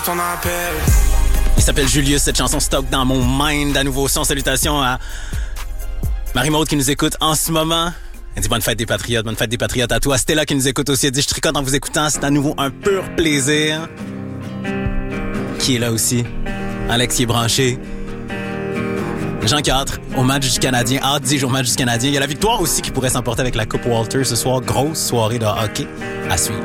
ton appel. Il s'appelle Julius, cette chanson stock dans mon mind à nouveau son. Salutations à Marie-Maude qui nous écoute en ce moment. Elle dit bonne fête des patriotes à toi. Stella qui nous écoute aussi, elle dit je tricote en vous écoutant, c'est à nouveau un pur plaisir. Qui est là aussi? Alex qui est branché. Jean qui a hâte au match du Canadien. Hâte, dis-je, au match du Canadien. Il y a la victoire aussi qui pourrait s'emporter avec la Coupe Walter ce soir. Grosse soirée de hockey à suivre.